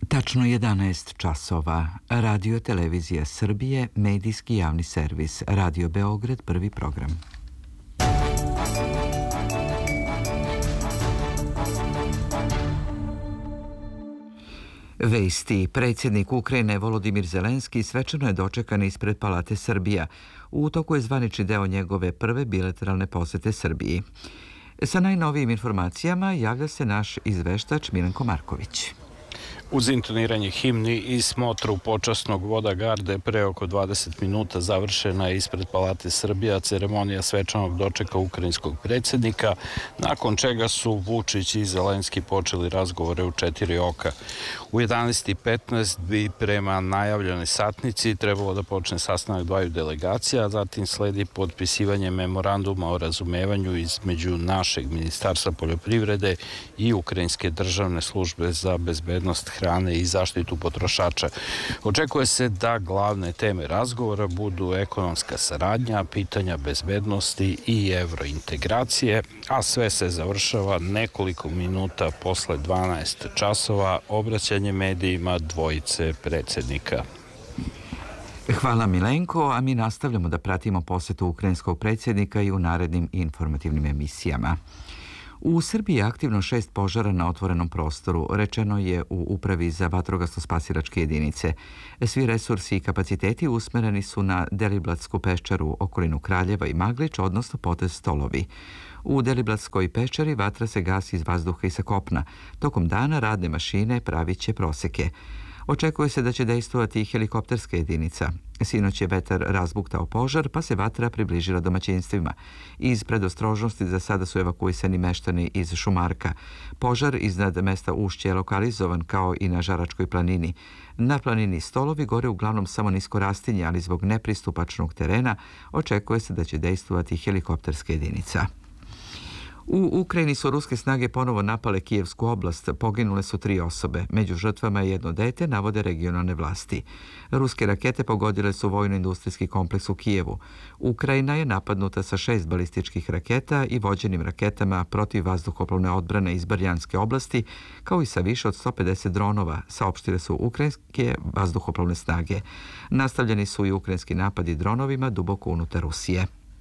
Tačno 11 časova. Radio Televizija Srbije, medijski javni servis. Radio Beograd, prvi program. Vesti. Predsjednik Ukrajine Volodimir Zelenski svečano je dočekan ispred Palate Srbija. U toku je zvanični deo njegove prve bilateralne posete Srbiji. Sa najnovijim informacijama javlja se naš izveštač Milenko Marković. Uz intoniranje himni i smotru počasnog voda garde pre oko 20 minuta završena je ispred Palate Srbija ceremonija svečanog dočeka ukrajinskog predsjednika, nakon čega su Vučić i Zelenski počeli razgovore u 4 oka. U 11:15 bi prema najavljenoj satnici trebalo da počne sastanak dvaju delegacija, a zatim sledi potpisivanje memoranduma o razumevanju između našeg Ministarstva poljoprivrede i Ukrajinske državne službe za bezbednost hrane i zaštitu potrošača. Očekuje se da glavne teme razgovora budu ekonomska saradnja, pitanja bezbednosti i evrointegracije, a sve se završava nekoliko minuta posle 12 časova obraćanje medijima dvojice predsjednika. Hvala Milenko, a mi nastavljamo da pratimo posetu ukrajinskog predsjednika i u narednim informativnim emisijama. U Srbiji je aktivno 6 požara na otvorenom prostoru, rečeno je u Upravi za vatrogasno-spasilačke jedinice. Svi resursi i kapaciteti usmereni su na Deliblatsku peščaru, okolinu Kraljeva i Maglić, odnosno potez Stolovi. U Deliblatskoj peščari vatra se gasi iz vazduha i sa kopna. Tokom dana radne mašine pravit će proseke. Očekuje se da će dejstvovati i helikopterska jedinica. Sinoć je vetar razbuktao požar, pa se vatra približila domaćinstvima. Iz predostrožnosti za sada su evakuisani meštani iz Šumarka. Požar iznad mesta Ušće je lokalizovan kao i na Žaračkoj planini. Na planini Stolovi gore uglavnom samo nisko rastinje, ali zbog nepristupačnog terena očekuje se da će dejstvovati helikopterska jedinica. U Ukrajini su ruske snage ponovo napale Kijevsku oblast. Poginule su 3 osobe. Među žrtvama je jedno dete, navode regionalne vlasti. Ruske rakete pogodile su vojno-industrijski kompleks u Kijevu. Ukrajina je napadnuta sa 6 balističkih raketa i vođenim raketama protiv vazduhoplovne odbrane iz Barjanske oblasti, kao i sa više od 150 dronova, saopštile su ukrajinske vazduhoplovne snage. Nastavljeni su i ukrajinski napadi dronovima duboko unutar Rusije.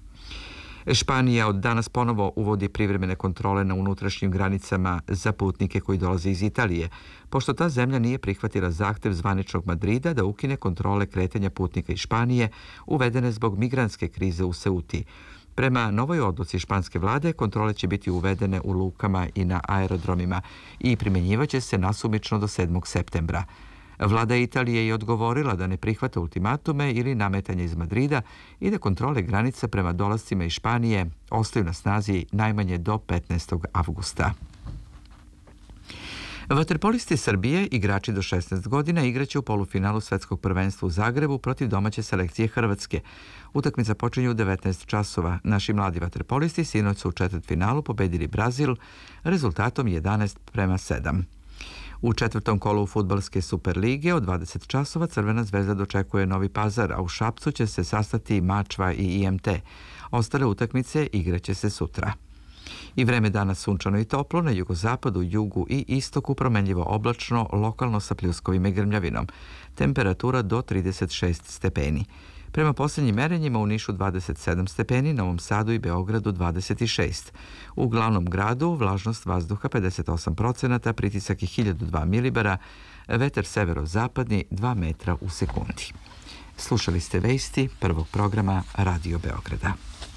Španija od danas ponovo uvodi privremene kontrole na unutrašnjim granicama za putnike koji dolaze iz Italije, pošto ta zemlja nije prihvatila zahtev zvaničnog Madrida da ukine kontrole kretanja putnika iz Španije uvedene zbog migrantske krize u Ceuti. Prema novoj odluci španske vlade, kontrole će biti uvedene u lukama i na aerodromima i primjenjivaće se nasumično do 7. septembra. Vlada Italije je odgovorila da ne prihvata ultimatume ili nametanje iz Madrida i da kontrole granica prema dolascima iz Španije ostaju na snazi najmanje do 15. avgusta. Vaterpolisti Srbije, igrači do 16 godina, igraće u polufinalu Svetskog prvenstva u Zagrebu protiv domaće selekcije Hrvatske. Utakmica počinje u 19 časova. Naši mladi vaterpolisti sinoć su u četvrtfinalu pobedili Brazil rezultatom 11:7. U 4. kolu fudbalske Superlige od 20 časova Crvena zvezda dočekuje Novi Pazar, a u Šapcu će se sastati Mačva i IMT. Ostale utakmice igraće se sutra. I vreme danas sunčano i toplo, na jugozapadu, jugu i istoku promenljivo oblačno, lokalno sa pljuskovima i grmljavinom. Temperatura do 36 stepeni. Prema posljednjim merenjima u Nišu 27 stepeni, Novom Sadu i Beogradu 26. U glavnom gradu vlažnost vazduha 58%, pritisak je 1002 milibara, vetar severozapadni 2 metra u sekundi. Slušali ste vesti prvog programa Radio Beograda.